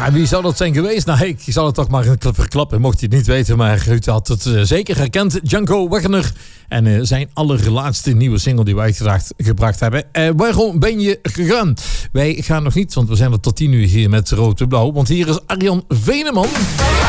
Ja, wie zou dat zijn geweest? Nou, ik zal het toch maar verklappen, mocht je het niet weten. Maar Ruud had het zeker herkend. Django Wagner. En zijn allerlaatste nieuwe single die wij gebracht hebben. Waarom ben je gegaan? Wij gaan nog niet, want we zijn er tot 10 uur hier met Rood en Blauw. Want hier is Arjan Veneman.